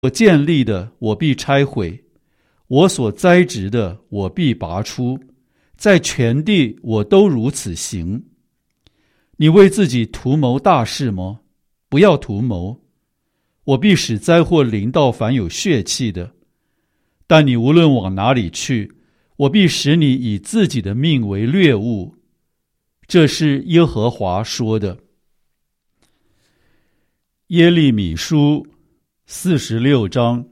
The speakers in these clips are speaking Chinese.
我建立的，我必拆毁；我所栽植的，我必拔出。在全地，我都如此行。你为自己图谋大事吗？不要图谋。我必使灾祸临到凡有血气的。但你无论往哪里去，我必使你以自己的命为掠物。这是耶和华说的。耶利米书46章。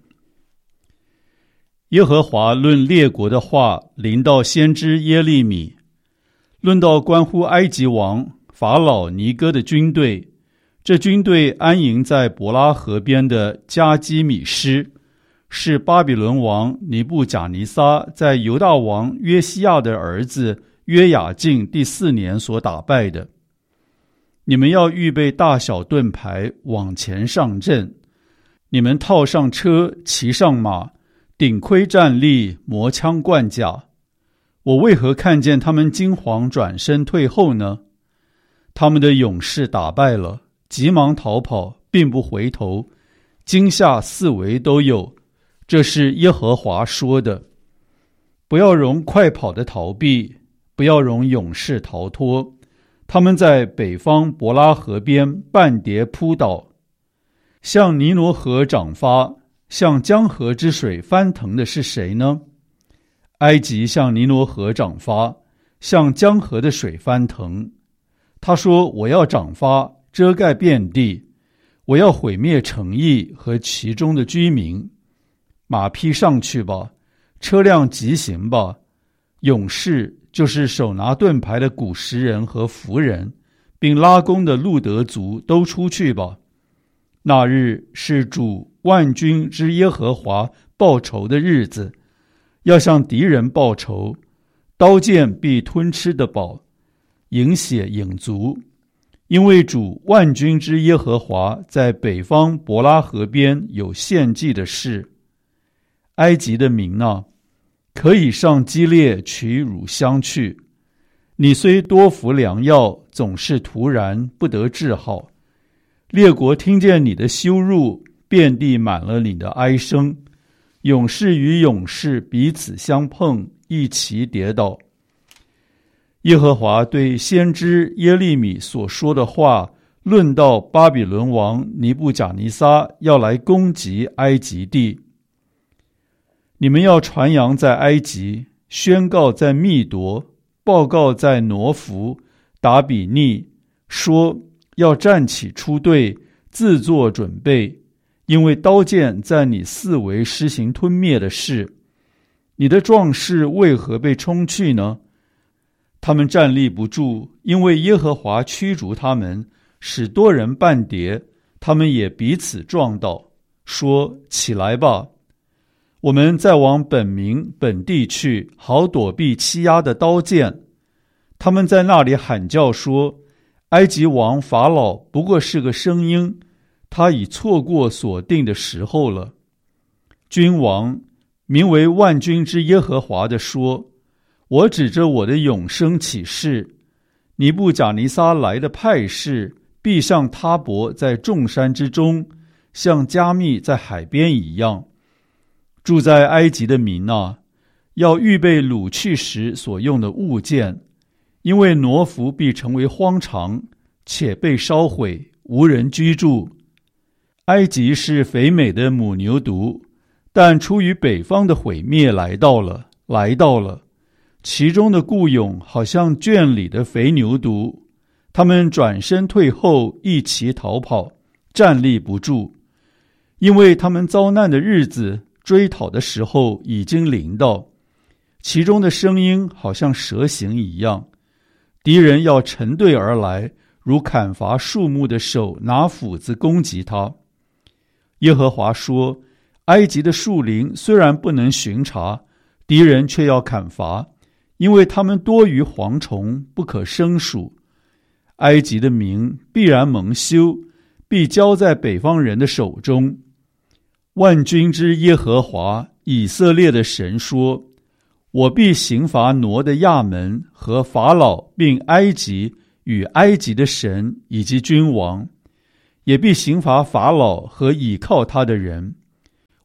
耶和华论列国的话临到先知耶利米，论到关乎埃及王法老尼哥的军队。这军队安营在伯拉河边的加基米施，是巴比伦王尼布甲尼撒在犹大王约西亚的儿子约雅敬第4年所打败的。你们要预备大小盾牌，往前上阵。你们套上车，骑上马，顶盔站立，磨枪贯甲。我为何看见他们惊惶转身退后呢？他们的勇士打败了，急忙逃跑，并不回头，惊吓四围都有。这是耶和华说的。不要容快跑的逃避，不要容勇士逃脱。他们在北方伯拉河边半跌扑倒，向尼罗河涨发，向江河之水翻腾的是谁呢？埃及向尼罗河涨发，向江河的水翻腾。他说，我要涨发，遮盖遍地，我要毁灭城邑和其中的居民。马匹上去吧，车辆疾行吧，勇士就是手拿盾牌的古实人和弗人，并拉弓的路德族都出去吧。那日是主万军之耶和华报仇的日子，要向敌人报仇，刀剑必吞吃的饱，饮血饮足。因为主万军之耶和华在北方伯拉河边有献祭的事。埃及的民啊，可以上基列取乳香去。你虽多服良药，总是突然不得治好。列国听见你的羞辱，遍地满了你的哀声。勇士与勇士彼此相碰，一齐跌倒。耶和华对先知耶利米所说的话，论到巴比伦王尼布甲尼撒要来攻击埃及地。你们要传扬在埃及，宣告在密夺，报告在挪弗、达比尼，说要站起出队，自作准备，因为刀剑在你四围施行吞灭的事。你的壮士为何被冲去呢？他们站立不住，因为耶和华驱逐他们，使多人半跌，他们也彼此撞倒，说：起来吧，我们再往本民本地去，好躲避欺压的刀剑。他们在那里喊叫说：埃及王法老不过是个声音，他已错过所定的时候了。君王名为万军之耶和华的说：我指着我的永生起誓，尼布甲尼撒来的派士必像他伯在众山之中，像加密在海边一样。住在埃及的民啊，要预备掳去时所用的物件，因为挪弗必成为荒场，且被烧毁，无人居住。埃及是肥美的母牛犊，但出于北方的毁灭来到了。其中的雇佣好像圈里的肥牛犊，他们转身退后，一齐逃跑，站立不住，因为他们遭难的日子，追讨的时候已经临到。其中的声音好像蛇形一样，敌人要成队而来，如砍伐树木的手拿斧子攻击他。耶和华说：埃及的树林虽然不能巡查，敌人却要砍伐，因为他们多于蝗虫，不可胜数。埃及的民必然蒙羞，必交在北方人的手中。万军之耶和华以色列的神说：我必刑罚挪的亚门和法老，并埃及与埃及的神以及君王，也必刑罚法老和倚靠他的人。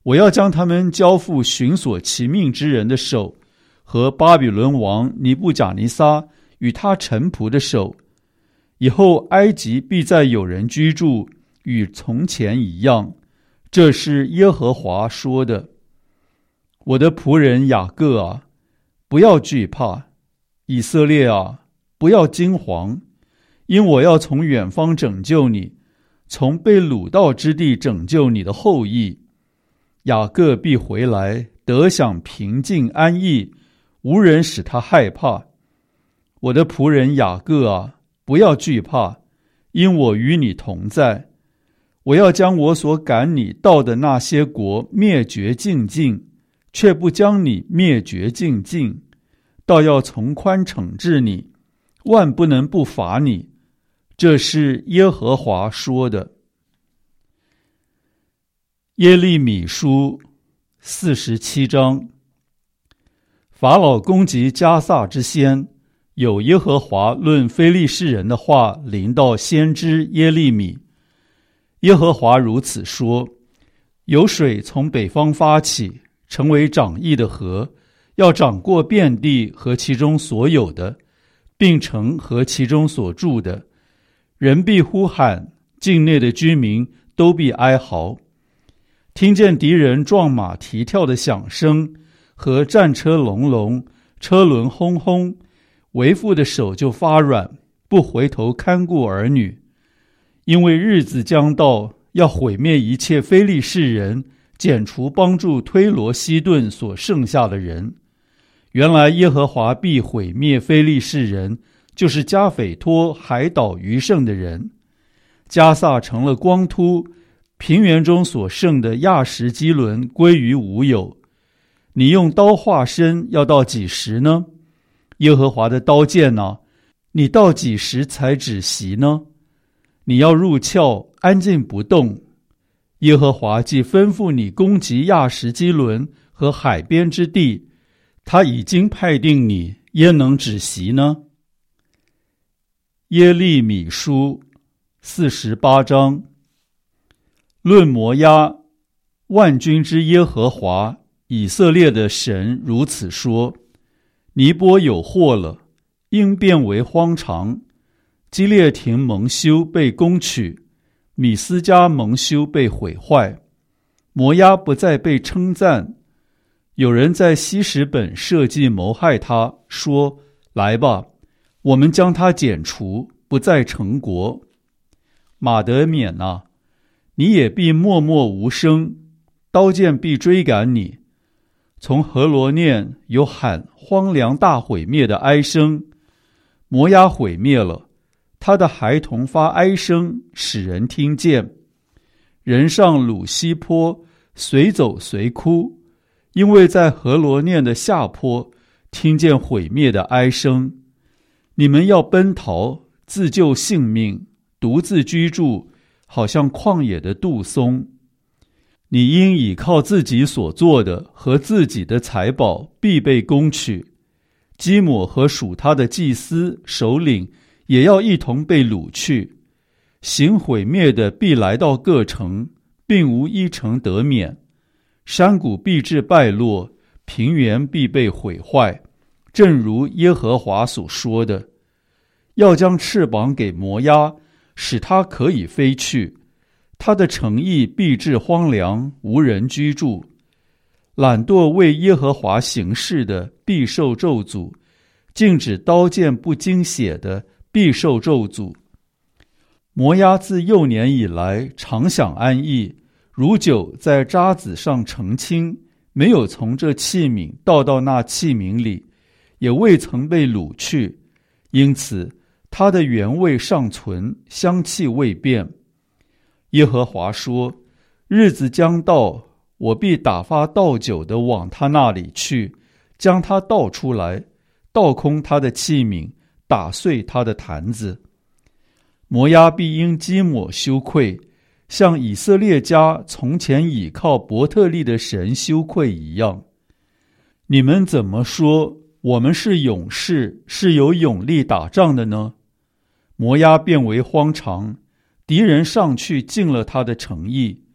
我要将他们交付寻索其命之人的手，和巴比伦王尼布甲尼撒与他臣仆的手。以后埃及必再有人居住，与从前一样。这是耶和华说的。我的仆人雅各啊，不要惧怕；以色列啊，不要惊惶，因我要从远方拯救你，从被掳到之地拯救你的后裔。雅各必回来，得享平静安逸，无人使他害怕。我的仆人雅各啊，不要惧怕，因我与你同在。我要将我所赶你到的那些国灭绝尽尽，却不将你灭绝尽尽，倒要从宽惩治你，万不能不罚你。这是耶和华说的。耶利米书47章。法老攻击迦萨之先，有耶和华论非利士人的话临到先知耶利米。耶和华如此说：有水从北方发起，成为涨溢的河，要涨过遍地和其中所有的，并城和其中所住的。人必呼喊，境内的居民都必哀嚎。听见敌人撞马蹄跳的响声和战车隆隆，车轮轰轰，为父的手就发软，不回头看顾儿女。因为日子将到，要毁灭一切非利士人，剪除帮助推罗西顿所剩下的人。原来耶和华必毁灭非利士人，就是加斐托海岛余剩的人。迦萨成了光秃，平原中所剩的亚实基伦归于无有。你用刀划身，要到几时呢？耶和华的刀剑啊，你到几时才止息呢？你要入鞘，安静不动。耶和华既吩咐你攻击亚实基伦和海边之地，他已经派定你，焉能止息呢？耶利米书48章。论摩押，万军之耶和华以色列的神如此说：尼波有祸了，应变为荒场。基列亭蒙羞被攻取，米斯加蒙羞被毁坏。摩押不再被称赞。有人在希实本设计谋害他，说：来吧，我们将他剪除，不再成国。马德缅啊，你也必默默无声，刀剑必追赶你。从何罗念有喊荒凉大毁灭的哀声。摩押毁灭了，他的孩童发哀声，使人听见。人上鲁西坡，随走随哭，因为在何罗念的下坡听见毁灭的哀声。你们要奔逃，自救性命，独自居住，好像旷野的杜松。你应倚靠自己所做的和自己的财宝，必被攻取。基抹和属他的祭司首领也要一同被掳去。行毁灭的必来到各城，并无一城得免。山谷必至败落，平原必被毁坏，正如耶和华所说的。要将翅膀给摩押，使它可以飞去。他的城邑必至荒凉，无人居住。懒惰为耶和华行事的必受咒诅，禁止刀剑不经血的必受咒诅。摩押自幼年以来常享安逸，如酒在渣滓上澄清，没有从这器皿倒到那器皿里，也未曾被掳去，因此它的原味尚存，香气未变。耶和华说：日子将到，我必打发倒酒的往他那里去，将他倒出来，倒空他的器皿，打碎他的坛子。摩押必因基抹羞愧，像以色列家从前倚靠伯特利的神羞愧一样。你们怎么说我们是勇士，是有勇力打仗的呢？摩押变为荒场，敌人上去进了他的城邑。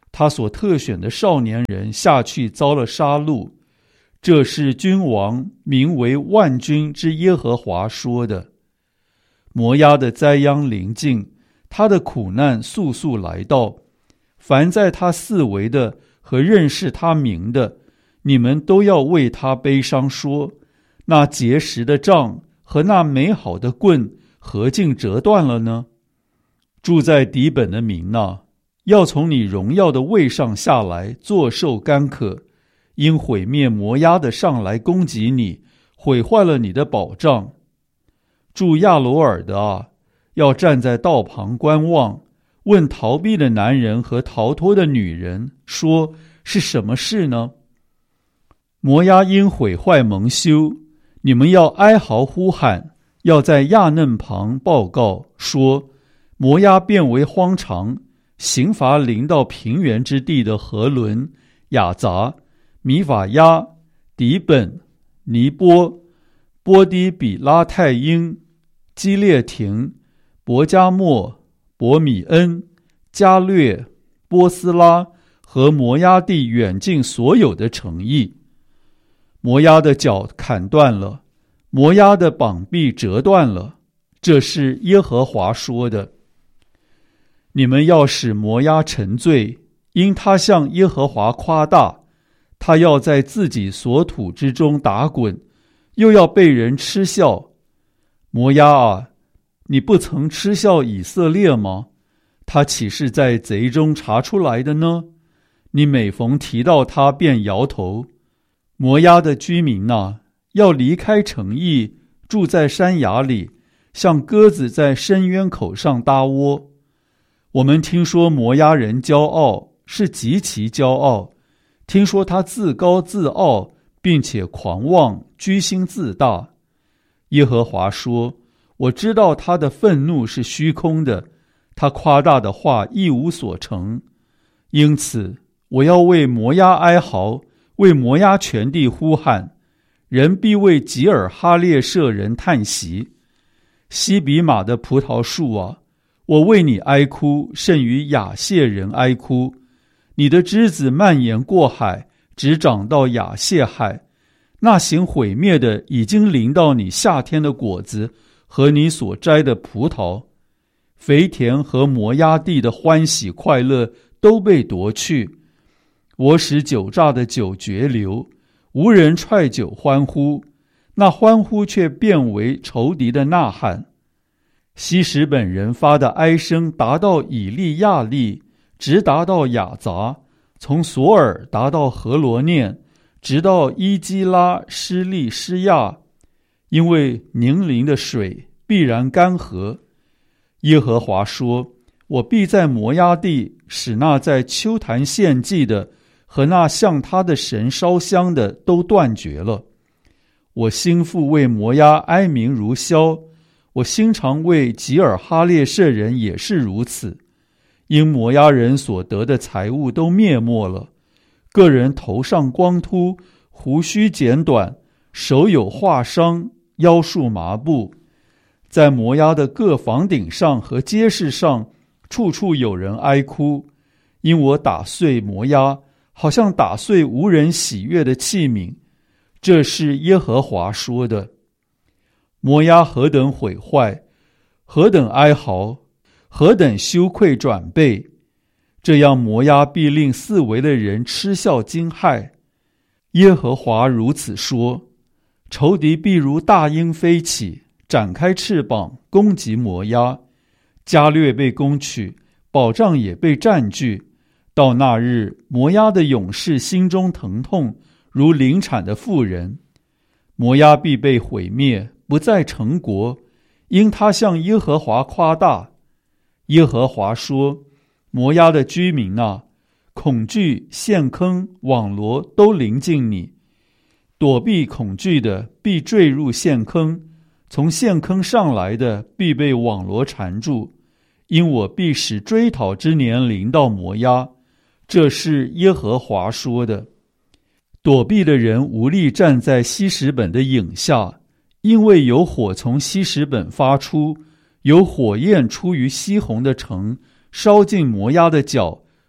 他所特选的少年人下去遭了杀戮。这是君王名为万军之耶和华说的。摩押的灾殃临近，他的苦难速速来到。凡在他四围的和认识他名的，你们都要为他悲伤说，那结实的杖和那美好的棍何竟折断了呢？住在底本的民啊，要从你荣耀的位上下来，坐受干渴，因毁灭摩押的上来攻击你，毁坏了你的保障。住亚罗尔的啊，要站在道旁观望，问逃避的男人和逃脱的女人，说是什么事呢？摩押因毁坏蒙羞，你们要哀嚎呼喊，要在亚嫩旁报告，说摩押变为荒场，刑罚临到平原之地的何伦、雅杂、米法亚、底本、尼波、波低比拉太因、基列亭、伯加莫、伯米恩、加略、波斯拉和摩押地远近所有的城邑。摩押的脚砍断了，摩押的膀臂折断了，这是耶和华说的。你们要使摩押沉醉，因他向耶和华夸大，他要在自己所土之中打滚，又要被人嗤笑。摩押啊，你不曾嗤笑以色列吗？他岂是在贼中查出来的呢？你每逢提到他便摇头。摩押的居民啊，要离开城邑，住在山崖里，像鸽子在深渊口上搭窝。我们听说摩押人骄傲，是极其骄傲，听说他自高自傲，并且狂妄，居心自大。耶和华说，我知道他的愤怒是虚空的，他夸大的话一无所成。因此我要为摩押哀嚎，为摩押全地呼喊，人必为吉尔哈列舍人叹息。西比玛的葡萄树啊，我为你哀哭，甚于亚谢人哀哭。你的枝子蔓延过海，直长到亚谢海。那行毁灭的已经临到你夏天的果子和你所摘的葡萄。肥田和摩押地的欢喜快乐都被夺去。我使酒榨的酒绝流，无人踹酒欢呼，那欢呼却变为仇敌的呐喊。希实本人发的哀声达到以利亚利，直达到雅杂，从索尔达到何罗念，直到伊基拉施利施亚，因为宁陵的水必然干涸。耶和华说，我必在摩押地使那在丘坛献祭的和那向他的神烧香的都断绝了。我心腹为摩押哀鸣如箫，我心肠为吉尔哈列舍人也是如此。因摩押人所得的财物都灭没了，个人头上光秃，胡须剪短，手有划伤，腰束麻布。在摩押的各房顶上和街市上，处处有人哀哭，因我打碎摩押，好像打碎无人喜悦的器皿。这是耶和华说的。摩押何等毁坏，何等哀嚎，何等羞愧转背，这样摩押必令四围的人嗤笑惊骇。耶和华如此说，仇敌必如大鹰飞起，展开翅膀攻击摩押。加略被攻取，保障也被占据。到那日，摩押的勇士心中疼痛，如临产的妇人。摩押必被毁灭，不再成国，因他向耶和华夸大。耶和华说，摩押的居民啊，恐惧、陷坑、网罗都临近你。躲避恐惧的必坠入陷坑，从陷坑上来的必被网罗缠住。因我必使追讨之年临到摩押，这是耶和华说的。躲避的人无力站在希实本的影下，因为有火从希实本发出，有火焰出于西宏的城，烧尽摩押的脚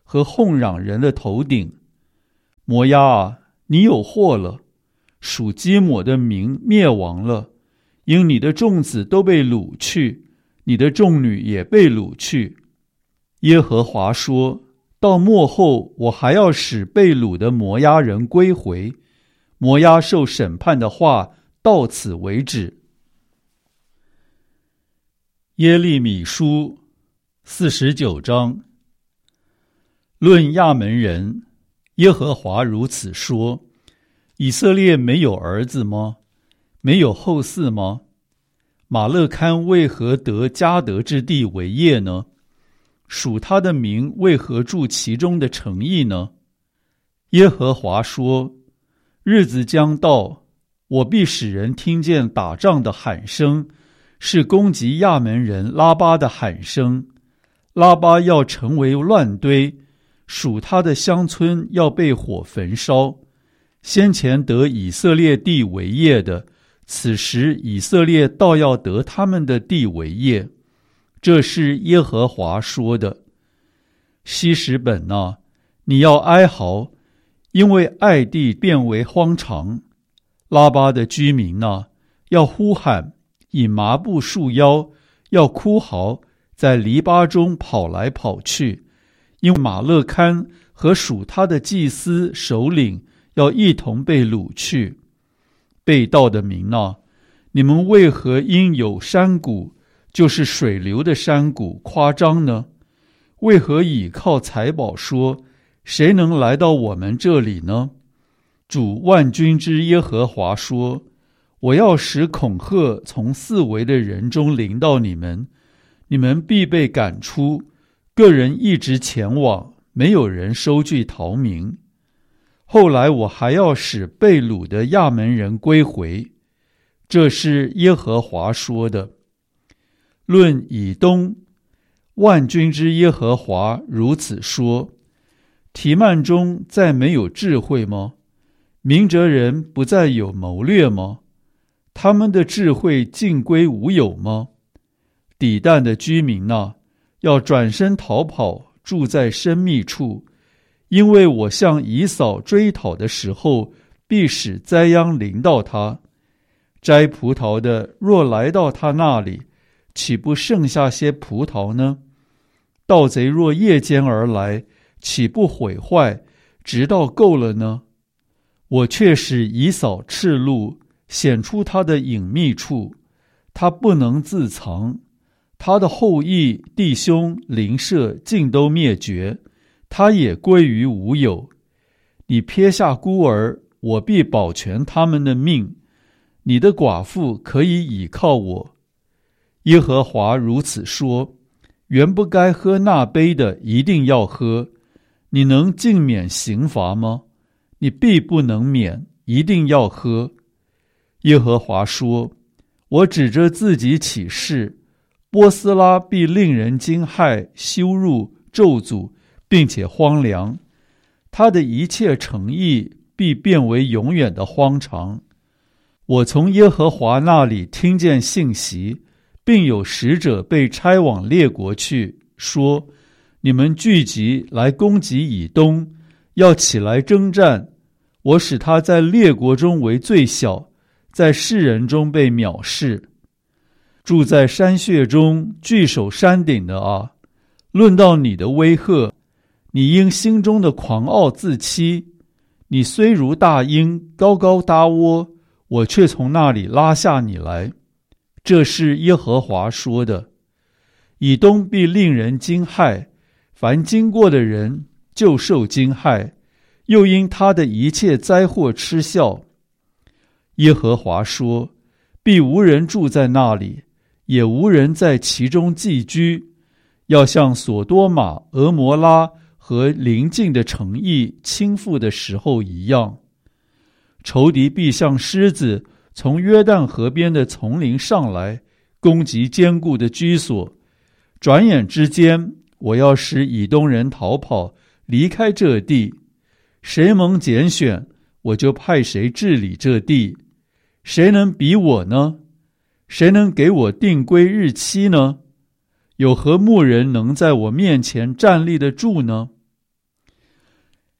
和哄嚷人的头顶。摩押啊，你有祸了！属基抹的民灭亡了，因你的众子都被掳去，你的众女也被掳去。耶和华说，到末后，我还要使被掳的摩押人归回。摩押受审判的话到此为止。耶利米书49章。论亚门人，耶和华如此说：以色列没有儿子吗？没有后嗣吗？马勒堪为何得迦得之地为业呢？属他的民为何住其中的城邑呢？耶和华说：日子将到，我必使人听见打仗的喊声，是攻击亚门人拉巴的喊声。拉巴要成为乱堆，属他的乡村要被火焚烧。先前得以色列地为业的，此时以色列倒要得他们的地为业。这是耶和华说的。希实本啊，你要哀嚎，因为爱地变为荒场。拉巴的居民啊，要呼喊，以麻布束腰，要哭嚎，在篱笆中跑来跑去，因为马勒堪和属他的祭司首领要一同被掳去。被盗的民啊，你们为何因有山谷，就是水流的山谷夸张呢？为何倚靠财宝说，谁能来到我们这里呢？主万军之耶和华说，我要使恐吓从四围的人中临到你们，你们必被赶出，个人一直前往，没有人收据逃民。后来我还要使被掳的亚门人归回。这是耶和华说的。论以东，万军之耶和华如此说：提曼中再没有智慧吗？明哲人不再有谋略吗？他们的智慧尽归无有吗？底但的居民啊，要转身逃跑，住在深密处，因为我向以扫追讨的时候，必使灾殃临到他。摘葡萄的若来到他那里，岂不剩下些葡萄呢？盗贼若夜间而来，岂不毁坏，直到够了呢？我却使以扫赤露，显出他的隐秘处，他不能自藏。他的后裔、弟兄、邻舍尽都灭绝，他也归于无有。你撇下孤儿，我必保全他们的命。你的寡妇可以倚靠我。耶和华如此说：原不该喝那杯的，一定要喝。你能尽免刑罚吗？你必不能免，一定要喝。耶和华说：我指着自己起誓，波斯拉必令人惊骇、羞辱、咒诅，并且荒凉。他的一切诚意必变为永远的荒场。我从耶和华那里听见信息，并有使者被差往列国去，说：你们聚集来攻击以东，要起来征战。我使他在列国中为最小，在世人中被藐视。住在山穴中，据守山顶的啊，论到你的威吓，你因心中的狂傲自欺。你虽如大鹰，高高搭窝，我却从那里拉下你来。这是耶和华说的。以东必令人惊骇，凡经过的人就受惊骇，又因他的一切灾祸嗤笑。耶和华说：必无人住在那里，也无人在其中寄居，要像所多玛、俄摩拉和邻近的城邑倾覆的时候一样。仇敌必像狮子从约旦河边的丛林上来，攻击坚固的居所。转眼之间，我要使以东人逃跑，离开这地。谁蒙拣选，我就派谁治理这地。谁能比我呢？谁能给我定规日期呢？有何牧人能在我面前站立得住呢？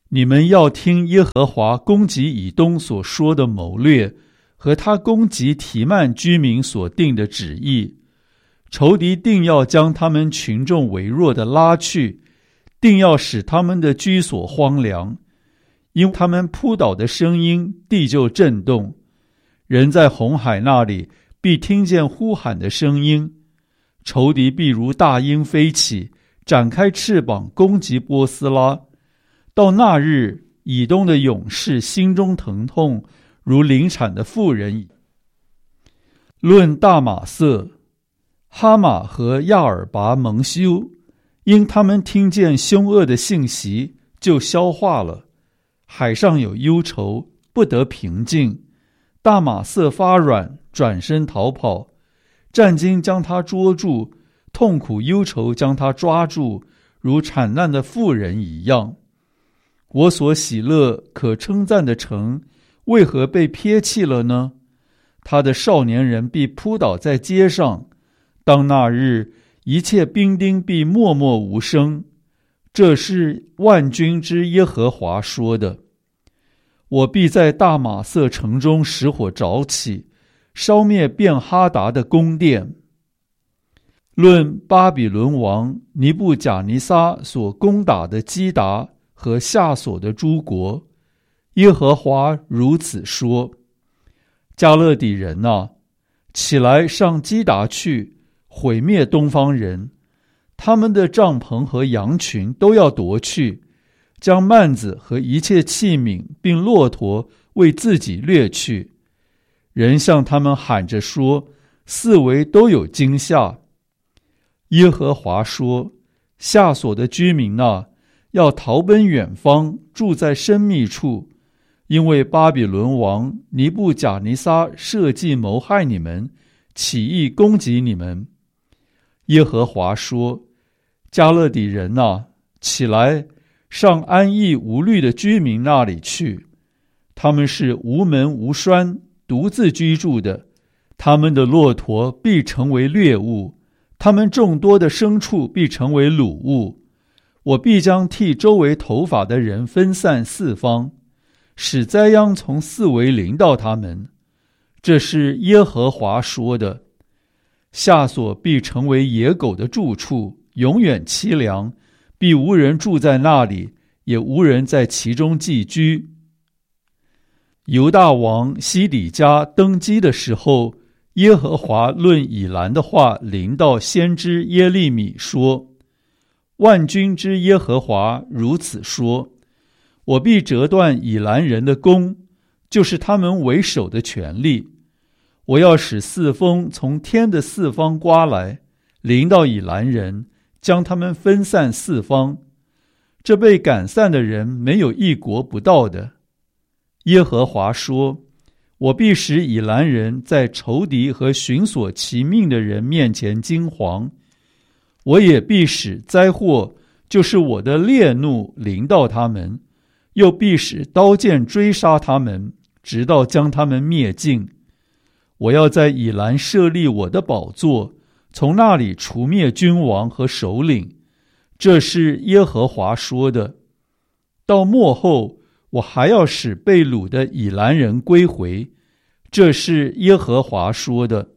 你们要听耶和华攻击以东所说的谋略，和他攻击提曼居民所定的旨意。仇敌定要将他们群众微弱的拉去，定要使他们的居所荒凉。因他们扑倒的声音，地就震动。人在红海那里必听见呼喊的声音，仇敌必如大鹰飞起，展开翅膀攻击波斯拉。到那日，以东的勇士心中疼痛，如临产的妇人。论大马色，哈马和亚尔拔蒙羞，因他们听见凶恶的信息，就消化了。海上有忧愁，不得平静。大马色发软，转身逃跑。战惊将他捉住，痛苦忧愁将他抓住，如产难的妇人一样。我所喜乐可称赞的城，为何被撇弃了呢？他的少年人必扑倒在街上。当那日，一切兵丁必默默无声。这是万军之耶和华说的。我必在大马色城中使火着起，烧灭便哈达的宫殿。论巴比伦王尼布甲尼撒所攻打的基达和下所的诸国，耶和华如此说：加勒底人啊，起来上基达去，毁灭东方人。他们的帐篷和羊群都要夺去，将幔子和一切器皿并骆驼为自己掠去。人向他们喊着说，四围都有惊吓。耶和华说：下所的居民啊，要逃奔远方，住在深密处，因为巴比伦王尼布甲尼撒设计谋害你们，起意攻击你们。耶和华说：加勒底人啊，起来，上安逸无虑的居民那里去。他们是无门无栓，独自居住的。他们的骆驼必成为掠物，他们众多的牲畜必成为掳物。我必将剃周围头发的人分散四方，使灾殃从四围临到他们。这是耶和华说的。下所必成为野狗的住处，永远凄凉，必无人住在那里，也无人在其中寄居。犹大王西底家登基的时候，耶和华论以兰的话临到先知耶利米说：万军之耶和华如此说：我必折断以兰人的弓，就是他们为首的权力。我要使四风从天的四方刮来，临到以兰人，将他们分散四方。这被赶散的人没有一国不到的。耶和华说：我必使以兰人在仇敌和寻索其命的人面前惊惶。我也必使灾祸，就是我的烈怒临到他们，又必使刀剑追杀他们，直到将他们灭尽。我要在以兰设立我的宝座，从那里除灭君王和首领。这是耶和华说的。到末后，我还要使被掳的以兰人归回。这是耶和华说的。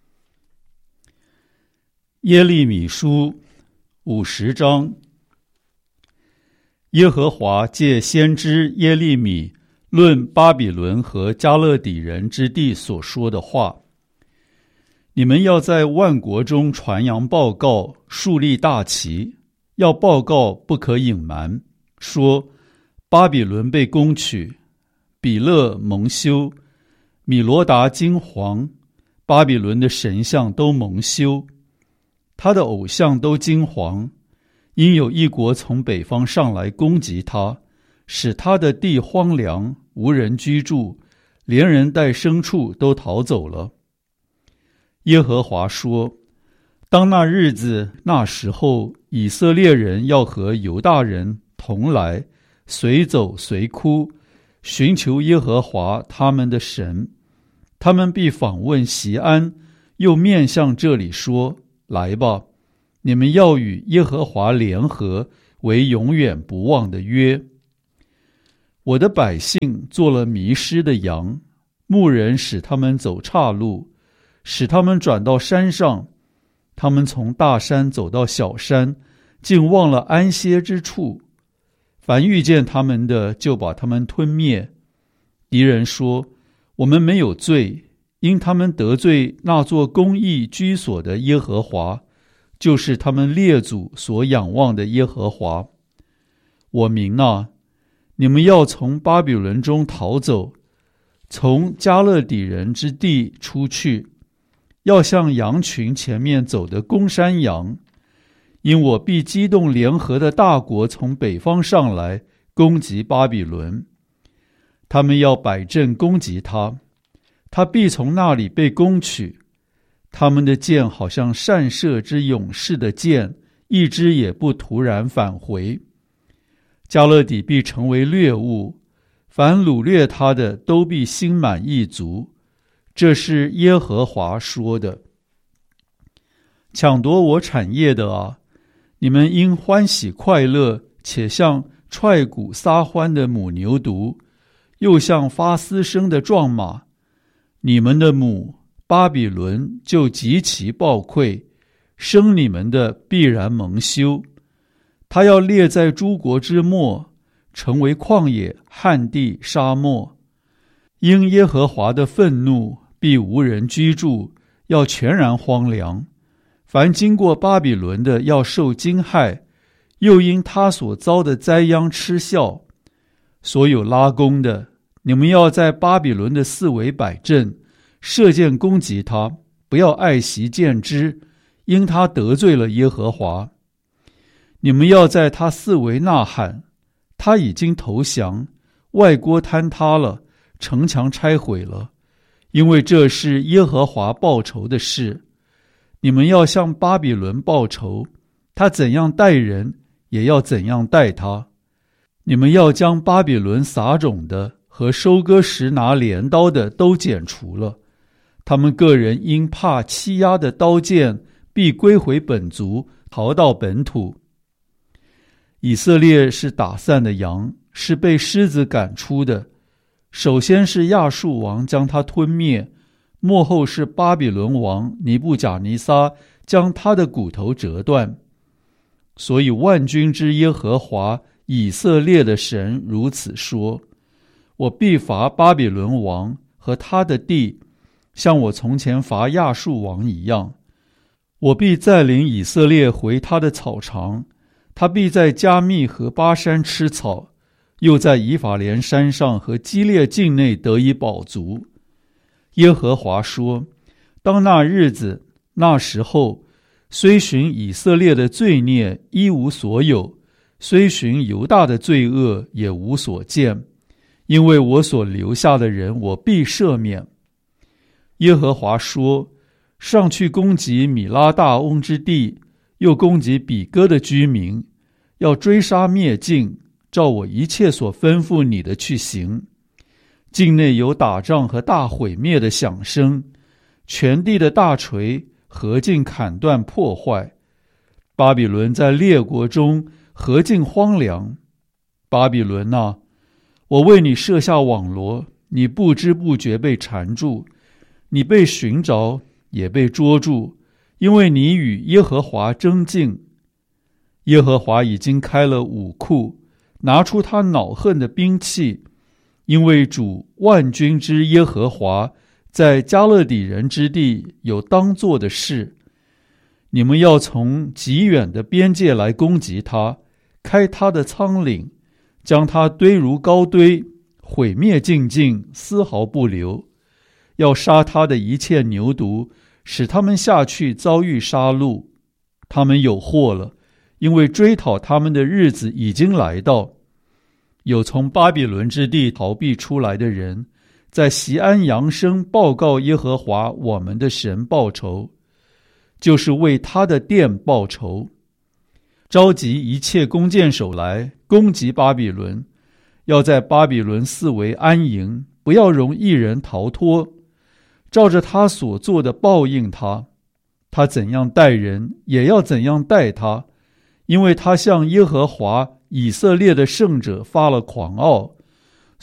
耶利米书50章。耶和华借先知耶利米论巴比伦和加勒底人之地所说的话：你们要在万国中传扬报告，树立大旗，要报告不可隐瞒，说巴比伦被攻取，比勒蒙羞，米罗达惊惶，巴比伦的神像都蒙羞，他的偶像都惊惶，因有一国从北方上来攻击他，使他的地荒凉，无人居住，连人带牲畜都逃走了。耶和华说：当那日子那时候，以色列人要和犹大人同来，随走随哭，寻求耶和华他们的神。他们必访问锡安，又面向这里说：来吧，你们要与耶和华联合，为永远不忘的约。 我的百姓做了迷失的羊，牧人使他们走岔路，使他们转到山上。他们从大山走到小山，竟忘了安歇之处。凡遇见他们的，就把他们吞灭。敌人说，我们没有罪，因他们得罪那座公义居所的耶和华，就是他们列祖所仰望的耶和华。我民啊，你们要从巴比伦中逃走，从加勒底人之地出去，要像羊群前面走的公山羊，因我必激动联合的大国从北方上来攻击巴比伦。他们要摆阵攻击他，他必从那里被攻取。他们的箭好像善射之勇士的箭，一支也不突然返回。加勒底必成为掠物，凡掳掠他的都必心满意足。这是耶和华说的。抢夺我产业的啊，你们应欢喜快乐，且像踹鼓撒欢的母牛犊，又像发嘶声的壮马。你们的母巴比伦就极其暴溃，生你们的必然蒙羞。他要列在诸国之末，成为旷野、旱地、沙漠。因耶和华的愤怒，必无人居住，要全然荒凉。凡经过巴比伦的，要受惊害，又因他所遭的灾殃嗤笑。所有拉弓的，你们要在巴比伦的四围摆阵，射箭攻击他，不要爱惜箭支，因他得罪了耶和华。你们要在他四围呐喊，他已经投降，外郭坍塌了，城墙拆毁了，因为这是耶和华报仇的事。你们要向巴比伦报仇，他怎样待人，也要怎样待他。你们要将巴比伦撒种的和收割时拿镰刀的都剪除了，他们个人因怕欺压的刀剑，必归回本族，逃到本土。以色列是打散的羊，是被狮子赶出的。首先是亚述王将他吞灭，末后是巴比伦王尼布甲尼撒将他的骨头折断。所以万军之耶和华以色列的神如此说：我必罚巴比伦王和他的地，像我从前罚亚述王一样。我必带领以色列回他的草场，他必在加密和巴山吃草，又在以法莲山上和基列境内得以饱足。耶和华说：当那日子那时候，虽寻以色列的罪孽一无所有，虽寻犹大的罪恶也无所见，因为我所留下的人我必赦免。耶和华说：上去攻击米拉大翁之地，又攻击比哥的居民，要追杀灭尽，照我一切所吩咐你的去行。境内有打仗和大毁灭的响声，全地的大锤何尽砍断破坏。巴比伦在列国中何尽荒凉。巴比伦啊，我为你设下网罗，你不知不觉被缠住，你被寻着，也被捉住，因为你与耶和华争竞。耶和华已经开了武库，拿出他恼恨的兵器，因为主万军之耶和华在加勒底人之地有当做的事。你们要从极远的边界来攻击他，开他的仓廪，将他堆如高堆，毁灭尽尽，丝毫不留。要杀他的一切牛犊，使他们下去遭遇杀戮。他们有祸了，因为追讨他们的日子已经来到。有从巴比伦之地逃避出来的人，在锡安扬声报告耶和华我们的神报仇，就是为他的殿报仇。召集一切弓箭手来攻击巴比伦，要在巴比伦四围安营，不要容一人逃脱。照着他所做的报应他，他怎样待人，也要怎样待他，因为他向耶和华以色列的圣者发了狂傲，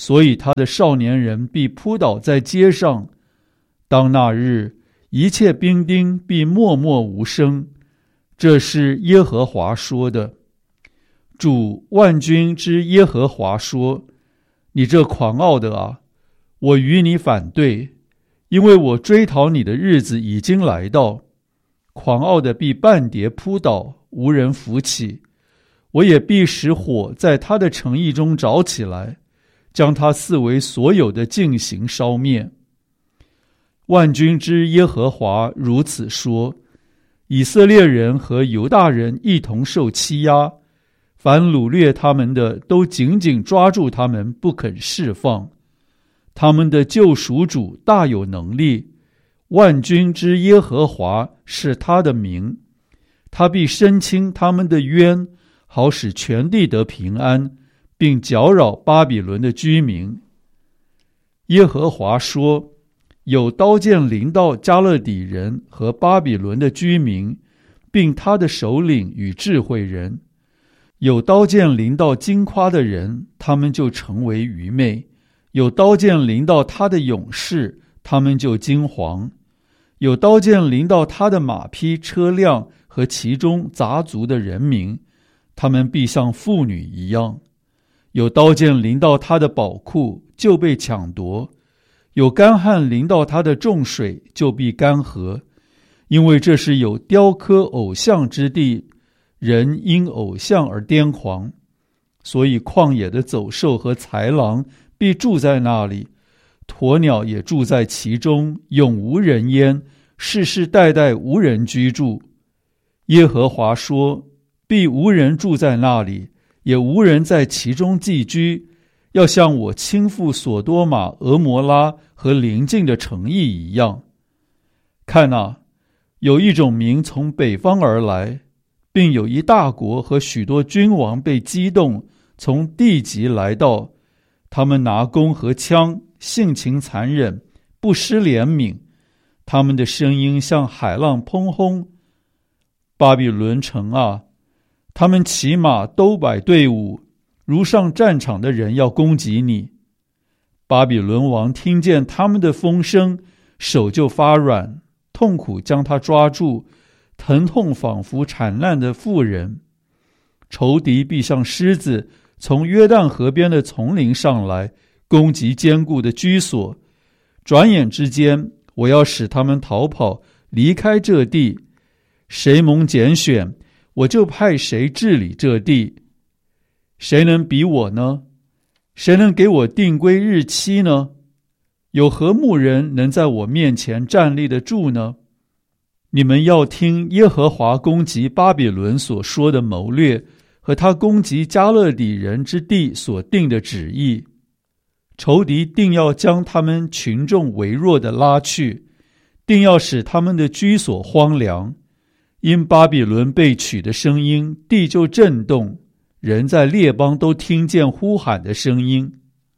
所以他的少年人必扑倒在街上。当那日，一切兵丁必默默无声。这是耶和华说的。主万军之耶和华说：你这狂傲的啊，我与你反对，因为我追讨你的日子已经来到。狂傲的必半跌扑倒，无人扶起。我也必使火在他的城邑中着起来，将他四围所有的尽行烧灭。万军之耶和华如此说：以色列人和犹大人一同受欺压，凡掳掠他们的都紧紧抓住他们，不肯释放。他们的救赎主大有能力，万军之耶和华是他的名。他必伸清他们的冤，好使全地得平安，并搅扰巴比伦的居民。耶和华说：有刀剑临到加勒底人和巴比伦的居民，并他的首领与智慧人。有刀剑临到矜夸的人，他们就成为愚昧；有刀剑临到他的勇士，他们就惊惶；有刀剑临到他的马匹、车辆和其中杂族的人民，他们必像妇女一样；有刀剑临到他的宝库，就被抢夺；有干旱临到他的众水，就必干涸。因为这是有雕刻偶像之地，人因偶像而癫狂，所以旷野的走兽和豺狼必住在那里，鸵鸟也住在其中，永无人烟，世世代代无人居住。耶和华说：必无人住在那里，也无人在其中寄居，要像我倾覆所多玛、俄摩拉和邻近的城邑一样。看哪，有一种民从北方而来，并有一大国和许多君王被激动，从地极来到。他们拿弓和枪，性情残忍，不施怜悯。他们的声音像海浪砰轰。巴比伦城啊，他们骑马都摆队伍，如上战场的人要攻击你。巴比伦王听见他们的风声，手就发软，痛苦将他抓住，疼痛仿佛产难的妇人。仇敌必像狮子从约旦河边的丛林上来，攻击坚固的居所。转眼之间，我要使他们逃跑，离开这地。谁蒙拣选，我就派谁治理这地。谁能比我呢？谁能给我定规日期呢？有何牧人能在我面前站立得住呢？你们要听耶和华攻击巴比伦所说的谋略，和他攻击加勒底人之地所定的旨意。仇敌定要将他们群众微弱的拉去，定要使他们的居所荒凉。因巴比伦被取的声音，地就震动，人在列邦都听见呼喊的声音。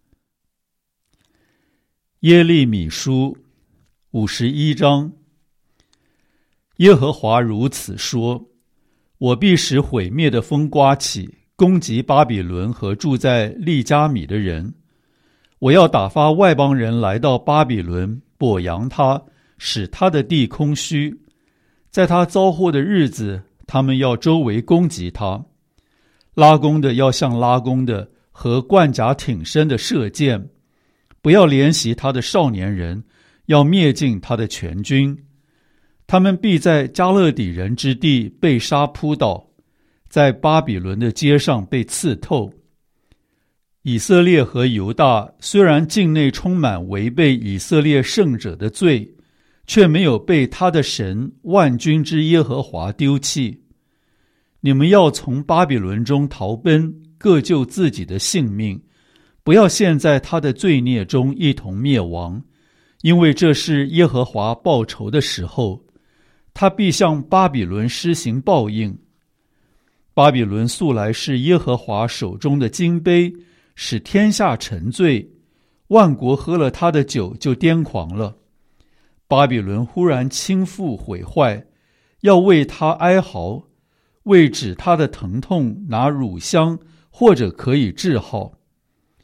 耶利米书51章。耶和华如此说：我必使毁灭的风刮起，攻击巴比伦和住在利加米的人。我要打发外邦人来到巴比伦，剥扬他，使他的地空虚。在他遭祸的日子，他们要周围攻击他。拉弓的要像拉弓的，和冠甲挺身的射箭。不要怜惜他的少年人，要灭尽他的全军。他们必在加勒底人之地被杀扑倒，在巴比伦的街上被刺透。以色列和犹大虽然境内充满违背以色列圣者的罪，却没有被他的神万军之耶和华丢弃。你们要从巴比伦中逃奔，各救自己的性命，不要陷在他的罪孽中一同灭亡，因为这是耶和华报仇的时候，他必向巴比伦施行报应。巴比伦素来是耶和华手中的金杯，使天下沉醉，万国喝了他的酒就癫狂了。巴比伦忽然倾覆毁坏，要为他哀嚎，为止他的疼痛拿乳香，或者可以治好。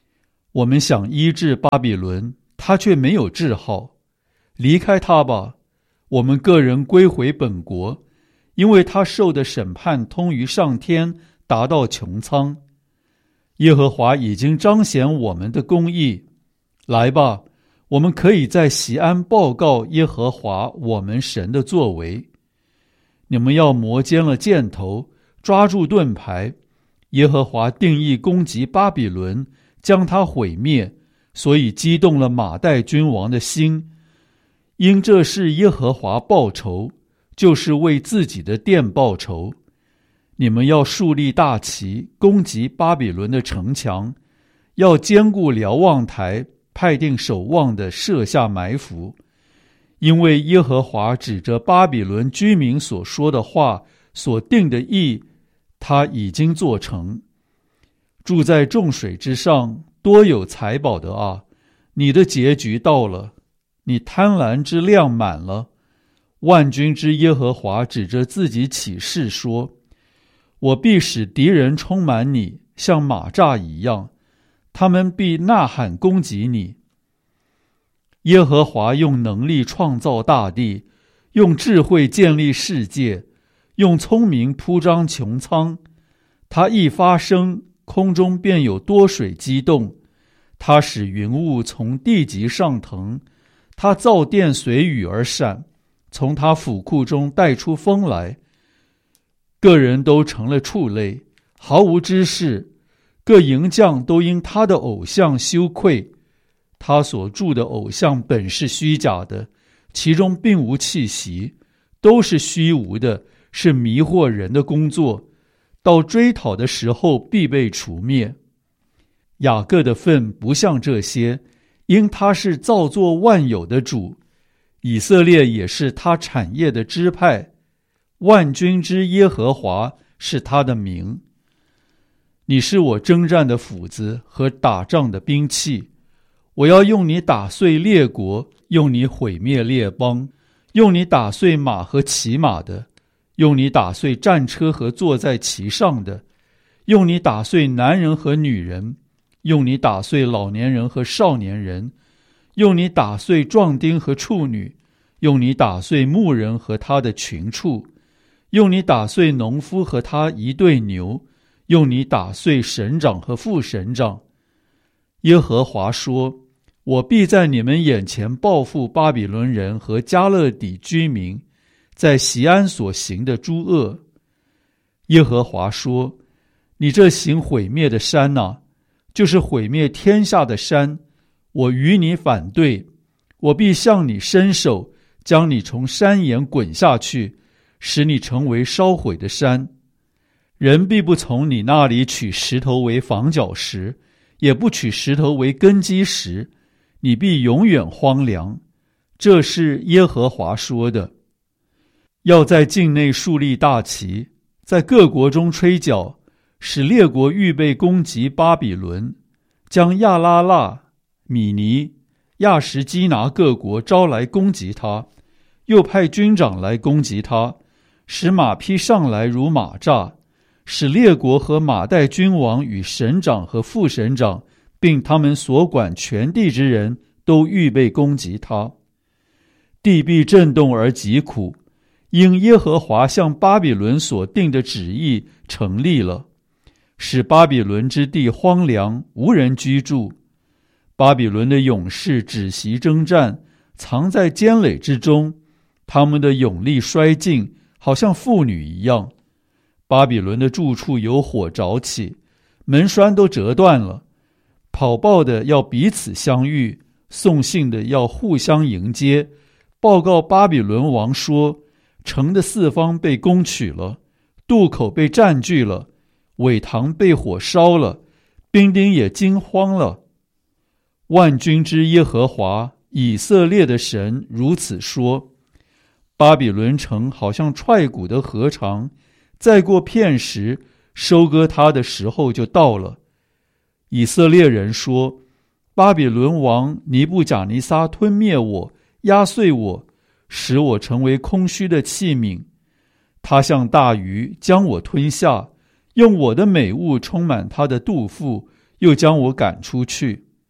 我们想医治巴比伦，他却没有治好。离开他吧，我们个人归回本国，因为他受的审判通于上天，达到穹苍。耶和华已经彰显我们的公义。来吧，我们可以在锡安报告耶和华我们神的作为。你们要磨尖了箭头，抓住盾牌。耶和华定义攻击巴比伦，将他毁灭，所以激动了马代君王的心。因这是耶和华报仇，就是为自己的殿报仇。你们要树立大旗，攻击巴比伦的城墙，要坚固瞭望台，派定守望的设下埋伏。因为耶和华指着巴比伦居民所说的话，所定的义，他已经做成。住在众水之上，多有财宝的啊，你的结局到了，你贪婪之量满了。万军之耶和华指着自己起誓说，我必使敌人充满你，像马蚱一样，他们必呐喊攻击你。耶和华用能力创造大地，用智慧建立世界，用聪明铺张穹苍。他一发声，空中便有多水激动。他使云雾从地极上腾，他造电随雨而闪，从他府库中带出风来。个人都成了畜类，毫无知识，各营将都因他的偶像羞愧。他所铸的偶像本是虚假的，其中并无气息，都是虚无的，是迷惑人的工作，到追讨的时候必被除灭。雅各的份不像这些，因他是造作万有的主，以色列也是他产业的支派，万军之耶和华是他的名。你是我征战的斧子和打仗的兵器，我要用你打碎列国，用你毁灭列邦，用你打碎马和骑马的，用你打碎战车和坐在其上的，用你打碎男人和女人，用你打碎老年人和少年人，用你打碎壮丁和处女，用你打碎牧人和他的群畜，用你打碎农夫和他一对牛，用你打碎省长和副省长。耶和华说，我必在你们眼前报复巴比伦人和迦勒底居民在锡安所行的诸恶。耶和华说，你这行毁灭的山啊，就是毁灭天下的山，我与你反对，我必向你伸手，将你从山岩滚下去，使你成为烧毁的山。人必不从你那里取石头为房角石，也不取石头为根基石，你必永远荒凉。这是耶和华说的。要在境内树立大旗，在各国中吹角，使列国预备攻击巴比伦，将亚拉腊、米尼、亚什基拿各国招来攻击他，又派军长来攻击他，使马匹上来如马蚱，使列国和马代君王与省长和副省长，并他们所管全地之人都预备攻击他。地必震动而疾苦，因耶和华向巴比伦所定的旨意成立了，使巴比伦之地荒凉，无人居住。巴比伦的勇士止息征战，藏在坚垒之中，他们的勇力衰尽，好像妇女一样。巴比伦的住处有火着起，门栓都折断了。跑报的要彼此相遇，送信的要互相迎接，报告巴比伦王说，城的四方被攻取了，渡口被占据了，苇塘被火烧了，兵丁也惊慌了。万军之耶和华以色列的神如此说，巴比伦城好像踹鼓的禾场，再过片时，收割它的时候就到了。以色列人说，巴比伦王尼布甲尼撒吞灭我，压碎我，使我成为空虚的器皿。他像大鱼将我吞下，用我的美物充满他的肚腹，又将我赶出去。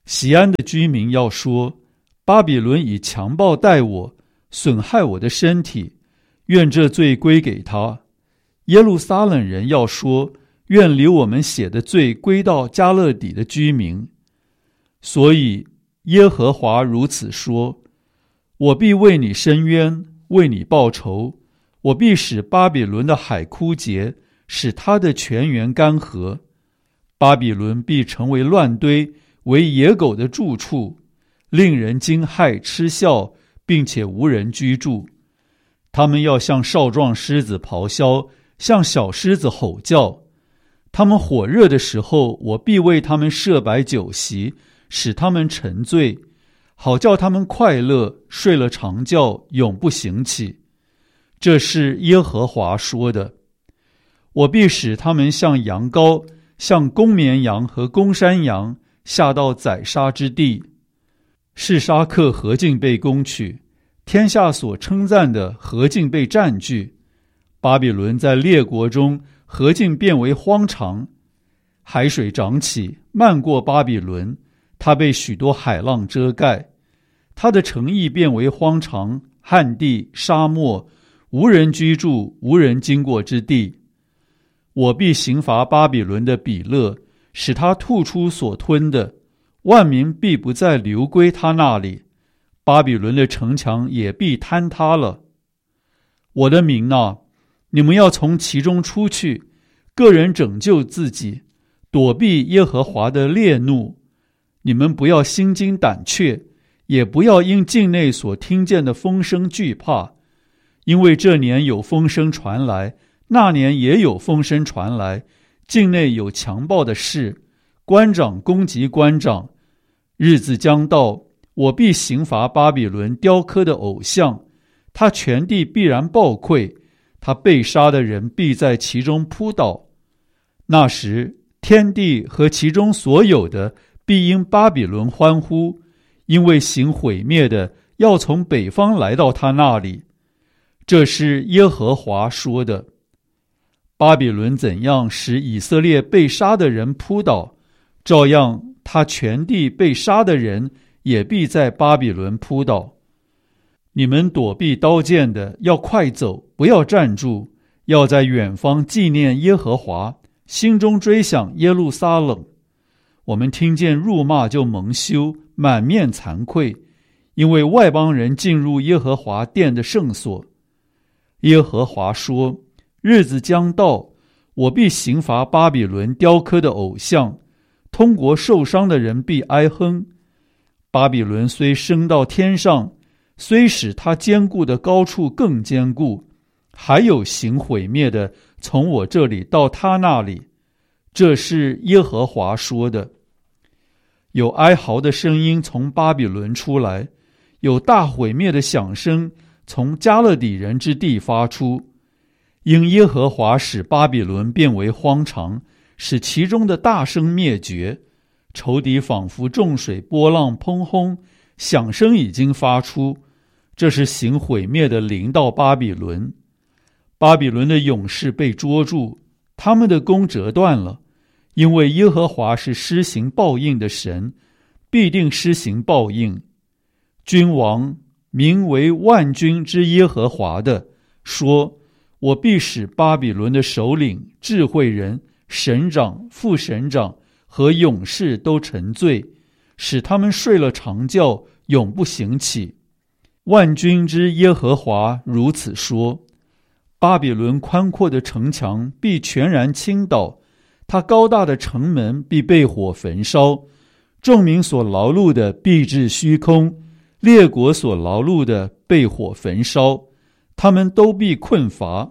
锡安的居民要说，巴比伦以强暴待我，损害我的身体，愿这罪归给他。耶路撒冷人要说，愿离我们血的罪归到迦勒底的居民。所以耶和华如此说，我必为你伸冤，为你报仇，我必使巴比伦的海枯竭，使他的泉源干涸。巴比伦必成为乱堆，为野狗的住处，令人惊骇嗤笑，并且无人居住。他们要像少壮狮子咆哮，像小狮子吼叫。他们火热的时候，我必为他们设摆酒席，使他们沉醉，好叫他们快乐，睡了长觉，永不醒起。这是耶和华说的。我必使他们像羊羔，像公绵羊和公山羊，下到宰杀之地。示沙克何竟被攻取，天下所称赞的何竟被占据。巴比伦在列国中何竟变为荒场。海水涨起，漫过巴比伦，它被许多海浪遮盖。它的城邑变为荒场、旱地、沙漠，无人居住，无人经过之地。我必刑罚巴比伦的比勒，使他吐出所吞的，万民必不再流归他那里。巴比伦的城墙也必坍塌了。我的民啊，你们要从其中出去，个人拯救自己，躲避耶和华的烈怒。你们不要心惊胆怯，也不要因境内所听见的风声惧怕，因为这年有风声传来，那年也有风声传来，境内有强暴的事，官长攻击官长。日子将到，我必刑罚巴比伦雕刻的偶像，他全地必然暴溃，他被杀的人必在其中扑倒。那时，天地和其中所有的必因巴比伦欢呼，因为行毁灭的要从北方来到他那里。这是耶和华说的。巴比伦怎样使以色列被杀的人扑倒，照样他全地被杀的人也必在巴比伦扑倒。你们躲避刀剑的要快走，不要站住，要在远方纪念耶和华，心中追想耶路撒冷。我们听见辱骂就蒙羞，满面惭愧，因为外邦人进入耶和华殿的圣所。耶和华说，日子将到，我必刑罚巴比伦雕刻的偶像，通国受伤的人必哀哼。巴比伦虽升到天上，虽使他坚固的高处更坚固，还有行毁灭的从我这里到他那里。这是耶和华说的。有哀嚎的声音从巴比伦出来，有大毁灭的响声从迦勒底人之地发出。因耶和华使巴比伦变为荒场，使其中的大声灭绝。仇敌仿佛众水波浪砰轰，响声已经发出。这是行毁灭的临到巴比伦。巴比伦的勇士被捉住，他们的弓折断了，因为耶和华是施行报应的神，必定施行报应。君王名为万军之耶和华的说，我必使巴比伦的首领、智慧人、省长、副省长和勇士都沉醉，使他们睡了长觉，永不醒起。万军之耶和华如此说，巴比伦宽阔的城墙必全然倾倒，他高大的城门必被火焚烧，众民所劳碌的必至虚空，列国所劳碌的被火焚烧，他们都必困乏。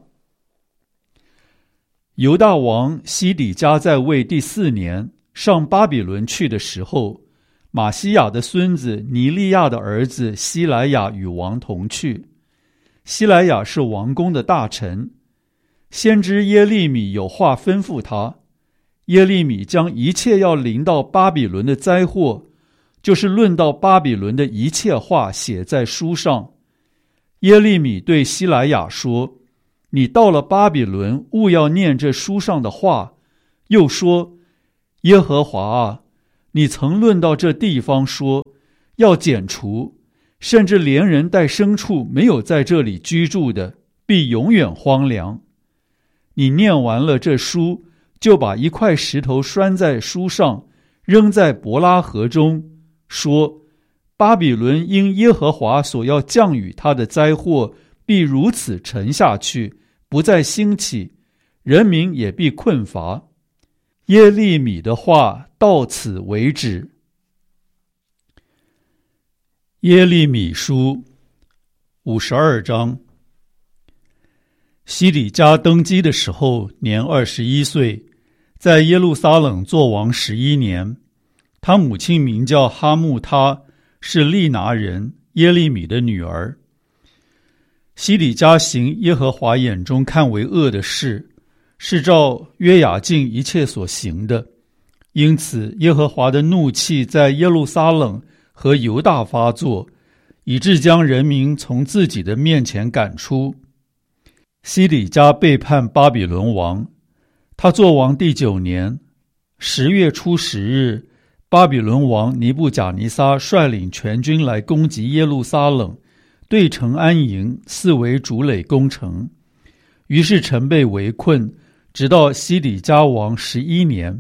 犹大王西底家在位第4年，上巴比伦去的时候，马西亚的孙子尼利亚的儿子西莱亚与王同去。西莱亚是王宫的大臣，先知耶利米有话吩咐他。耶利米将一切要临到巴比伦的灾祸，就是论到巴比伦的一切话写在书上。耶利米对西莱亚说，你到了巴比伦，务要念这书上的话。又说，耶和华啊， 你曾论到这地方说，要剪除，甚至连人带牲畜没有在这里居住的，必永远荒凉。你念完了这书，就把一块石头拴在书上，扔在伯拉河中，说，巴比伦因耶和华所要降与他的灾祸，必如此沉下去，不再兴起，人民也必困乏。耶利米的话到此为止。耶利米书52章。西底家登基的时候，年21岁，在耶路撒冷作王11年。他母亲名叫哈木他，是利拿人耶利米的女儿。西底家行耶和华眼中看为恶的事，是照约雅敬一切所行的，因此耶和华的怒气在耶路撒冷和犹大发作，以致将人民从自己的面前赶出。西底家背叛巴比伦王，他作王第9年10月初10日，巴比伦王尼布甲尼撒率领全军来攻击耶路撒冷，对城安营，四围筑垒攻城。于是城被围困，直到西底家王11年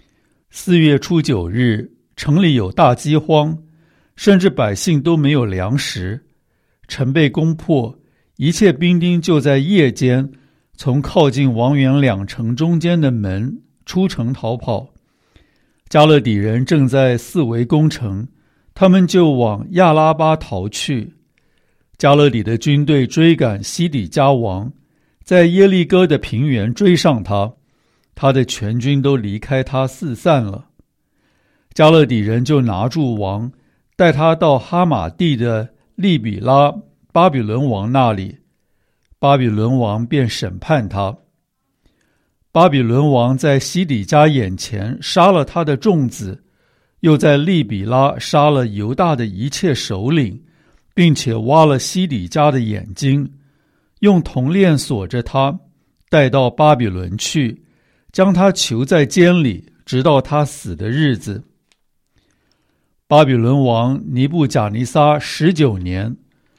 4月初9日，城里有大饥荒，甚至百姓都没有粮食。城被攻破，一切兵丁就在夜间从靠近王园2城中间的门出城逃跑。加勒底人正在四围攻城，他们就往亚拉巴逃去。加勒底的军队追赶西底家王，在耶利哥的平原追上他，他的全军都离开他四散了。加勒底人就拿住王，带他到哈马地的利比拉巴比伦王那里，巴比伦王便审判他。巴比伦王在西底家眼前杀了他的众子，又在利比拉杀了犹大的一切首领，并且挖了西底家的眼睛，用铜链锁着他，带到巴比伦去，将他囚在监里，直到他死的日子。巴比伦王尼布甲尼撒19年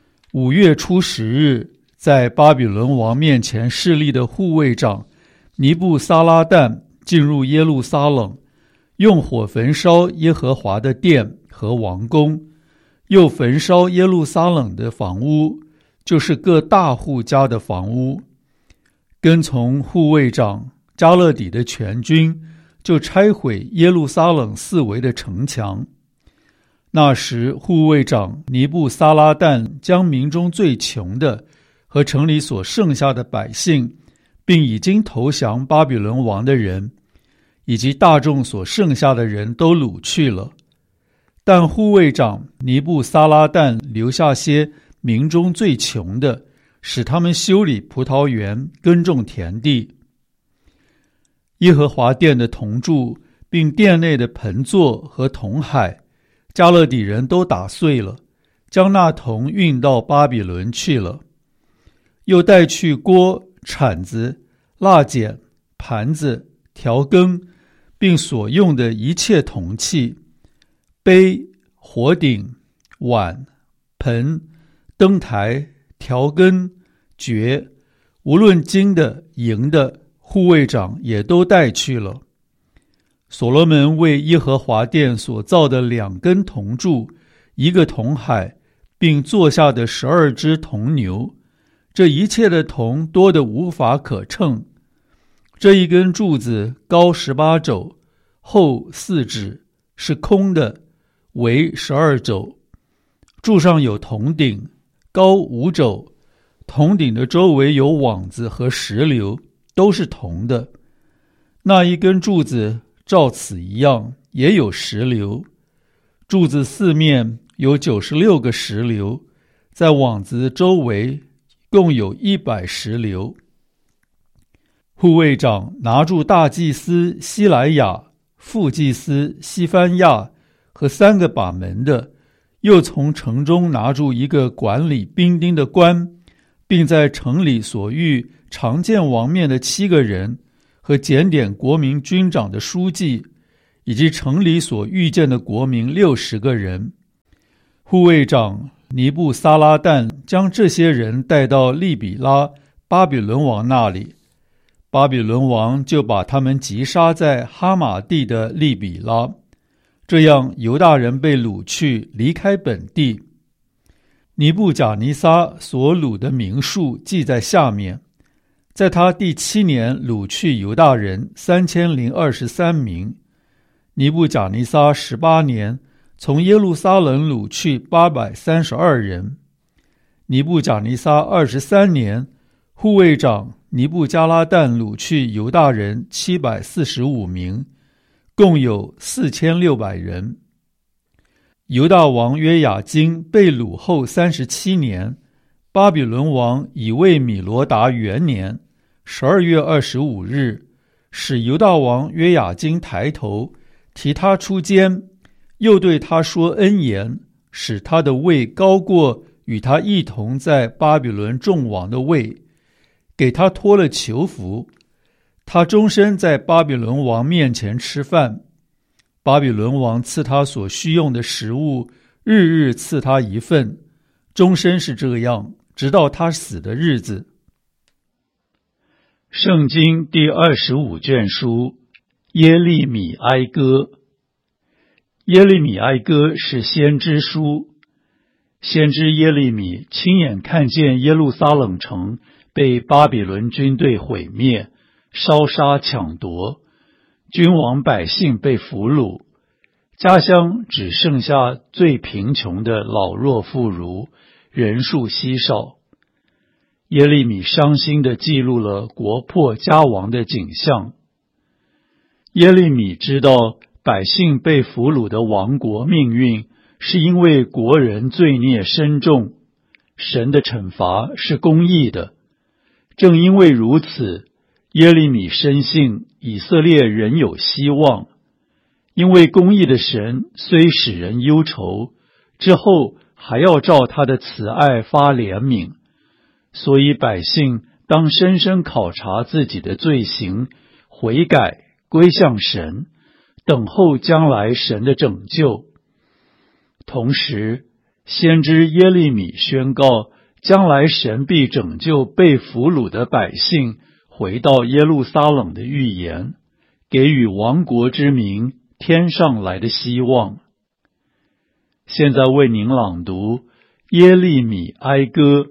5月初10日，在巴比伦王面前侍立的护卫长尼布撒拉旦进入耶路撒冷，用火焚烧耶和华的殿和王宫，又焚烧耶路撒冷的房屋，就是各大户家的房屋。跟从护卫长加勒底的全军，就拆毁耶路撒冷四围的城墙。那时护卫长尼布撒拉旦将民中最穷的和城里所剩下的百姓，并已经投降巴比伦王的人，以及大众所剩下的人都掳去了。但护卫长尼布撒拉旦留下些民中最穷的，使他们修理葡萄园，耕种田地。耶和华殿的铜柱，并殿内的盆座和铜海，加勒底人都打碎了，将那铜运到巴比伦去了。又带去锅、铲子、蜡剪、盘子、调羹，并所用的一切铜器，杯、火鼎、碗、盆、灯台、调羹、爵，无论金的、银的，护卫长也都带去了。所罗门为耶和华殿所造的2根铜柱，1个铜海，并坐下的12只铜牛，这一切的铜多得无法可称。这一根柱子高18肘，厚4指，是空的，围12肘。柱上有铜顶，高5肘，铜顶的周围有网子和石榴，都是铜的。那一根柱子照此一样，也有石榴。柱子四面有96个石榴，在网子周围共有100石榴。护卫长拿住大祭司西莱亚、副祭司西番亚和3个把门的，又从城中拿住一个管理兵丁的官，并在城里所遇常见王面的7个人，和检点国民军长的书记， 以及城里所遇见的国民60个人。护卫长尼布撒拉旦将这些人带到利比拉巴比伦王那里，巴比伦王就把他们击杀在哈马地的利比拉。这样犹大人被掳去，离开本地。尼布甲尼撒所掳的名数记在下面。在他第7年掳去犹大人3023名。尼布甲尼撒18年从耶路撒冷掳去832人。尼布甲尼撒23年，护卫长尼布加拉旦掳去犹大人745名，共有4600人。犹大王约雅斤被掳后37年，巴比伦王以为米罗达元年12月25日，使犹大王约雅斤抬头，提他出监，又对他说恩言，使他的位高过与他一同在巴比伦众王的位，给他脱了囚服。他终身在巴比伦王面前吃饭，巴比伦王赐他所需用的食物，日日赐他一份，终身是这样，直到他死的日子。圣经第25卷书，耶利米哀歌。耶利米哀歌是先知书。先知耶利米亲眼看见耶路撒冷城被巴比伦军队毁灭，烧杀抢夺，君王百姓被俘虏，家乡只剩下最贫穷的老弱妇孺，人数稀少。耶利米伤心地记录了国破家亡的景象。耶利米知道百姓被俘虏的亡国命运，是因为国人罪孽深重，神的惩罚是公义的。正因为如此，耶利米深信以色列仍有希望，因为公义的神虽使人忧愁，之后还要照他的慈爱发怜悯，所以百姓当深深考察自己的罪行，悔改归向神，等候将来神的拯救。同时，先知耶利米宣告将来神必拯救被俘虏的百姓回到耶路撒冷的预言，给予亡国之民天上来的希望。现在为您朗读耶利米哀歌。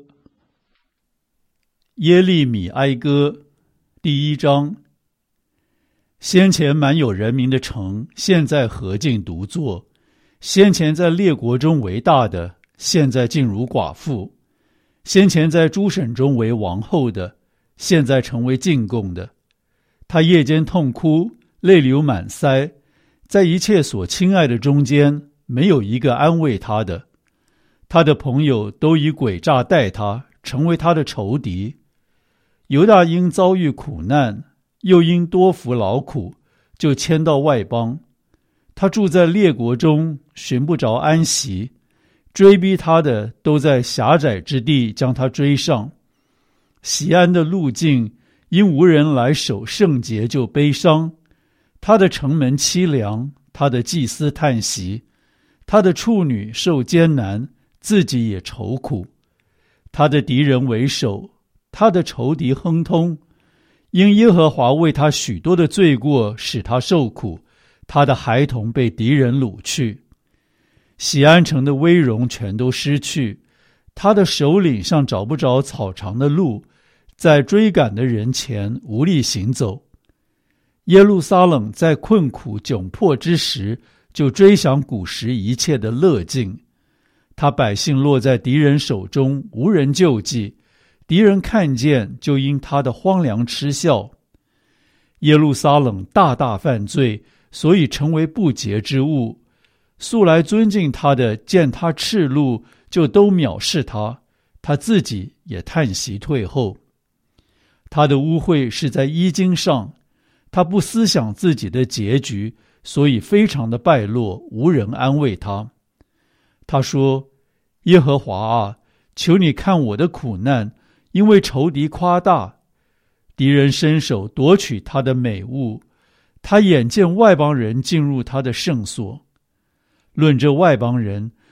耶利米哀歌第1章。先前满有人民的城，现在何竟独坐？先前在列国中为大的，现在竟如寡妇；先前在诸省中为王后的，现在成为进贡的。他夜间痛哭，泪流满腮，在一切所亲爱的中间，没有一个安慰他的。他的朋友都以诡诈待他，成为他的仇敌。犹大因遭遇苦难，又因多服劳苦，就迁到外邦。他住在列国中，寻不着安息，追逼他的都在狭窄之地将他追上。锡安的路径，因无人来守圣节就悲伤。他的城门凄凉，他的祭司叹息，他的处女受艰难，自己也愁苦。他的敌人为首，他的仇敌亨通。因耶和华为他许多的罪过使他受苦，他的孩童被敌人掳去。锡安城的威荣全都失去，他的首领像找不着草场的路，在追赶的人前无力行走。耶路撒冷在困苦窘迫之时，就追想古时一切的乐境。他百姓落在敌人手中，无人救济，敌人看见，就因他的荒凉嗤笑。耶路撒冷大大犯罪，所以成为不洁之物。素来尊敬他的，见他赤露，就都藐视他，他自己也叹息退后。他的污秽是在衣襟上，他不思想自己的结局，所以非常的败落，无人安慰他。他说：耶和华啊，求你看我的苦难，因为仇敌夸大，敌人伸手夺取他的美物， 他眼见外邦人进入他的圣所。论这外邦人，